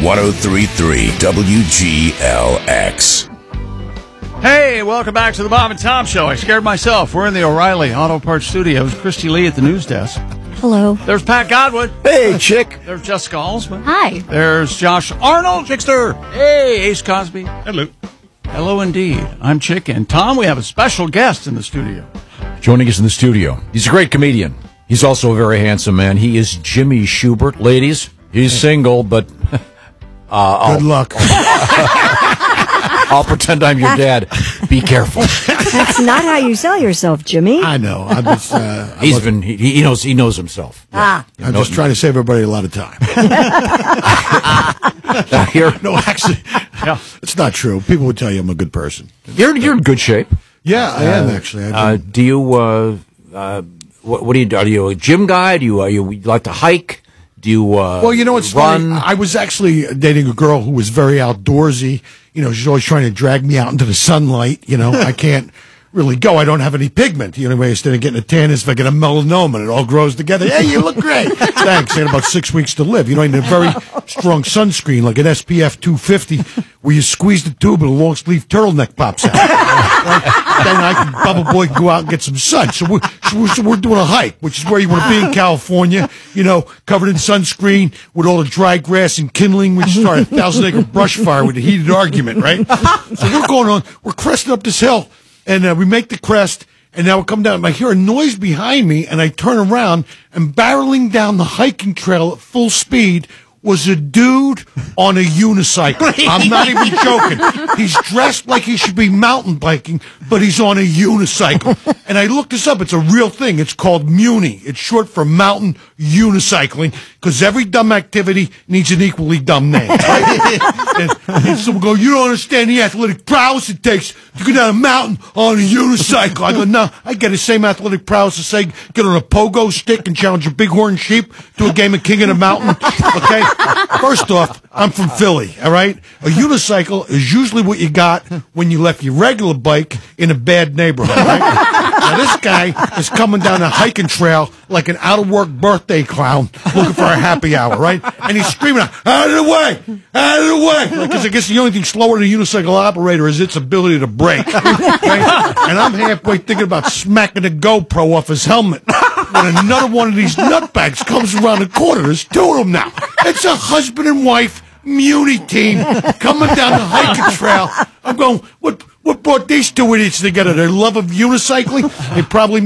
103.3 WGLX. Hey, welcome back to the Bob and Tom Show. I scared myself. We're in the O'Reilly Auto Parts Studios. Christy Lee at the news desk. Hello. There's Pat Godwin. Hey, chick. There's Jessica Alsman. Hi. There's Josh Arnold. Chickster. Hey, Ace Cosby. Hello. Hello indeed. I'm Chick. And Tom, we have a special guest in the studio. Joining us in the studio. He's a great comedian. He's also a very handsome man. He is Jimmy Schubert. Ladies, he's single, but... Good luck. I'll pretend I'm your dad. Be careful. That's not how you sell yourself, Jimmy. I know. I'm just, He knows himself. Ah. I'm just trying to save everybody a lot of time. No, actually, it's not true. People would tell you I'm a good person. You're in good shape. Yeah, I am actually. Do you? What do you do? Are you a gym guy? Do you like to hike? Do you? Well, you know, it's run? funny. I was actually dating a girl who was very outdoorsy. You know, she's always trying to drag me out into the sunlight. You know, I can't really go. I don't have any pigment. The only way instead of getting a tan is if I get a melanoma and it all grows together. Hey, you look great. Thanks. I had about 6 weeks to live. You know, I need a very strong sunscreen, like an SPF 250, where you squeeze the tube and a long sleeve turtleneck pops out. Then I can, Bubba Boy, can go out and get some sun. So we're doing a hike, which is where you want to be in California, you know, covered in sunscreen with all the dry grass and kindling. We just started a 1,000-acre brush fire with a heated argument, right? So we're cresting up this hill. And we make the crest, and now we come down. I hear a noise behind me, and I turn around, and barreling down the hiking trail at full speed was a dude on a unicycle. I'm not even joking. He's dressed like he should be mountain biking, but he's on a unicycle. And I looked this up. It's a real thing. It's called Muni. It's short for mountain unicycling, because every dumb activity needs an equally dumb name. Right? and someone go, you don't understand the athletic prowess it takes to go down a mountain on a unicycle. I go, no, I get the same athletic prowess to say get on a pogo stick and challenge a bighorn sheep to a game of King of the Mountain. Okay? First off, I'm from Philly, all right? A unicycle is usually what you got when you left your regular bike in a bad neighborhood, right? Now, this guy is coming down a hiking trail like an out-of-work birthday clown looking for a happy hour, right? And he's screaming, out of the way! Out of the way! Because I guess the only thing slower than a unicycle operator is its ability to brake, right? And I'm halfway thinking about smacking the GoPro off his helmet when another one of these nutbags comes around the corner. There's two of them now. It's a husband and wife Muni team coming down the hiking trail. I'm going, what brought these two idiots together? Their love of unicycling? They probably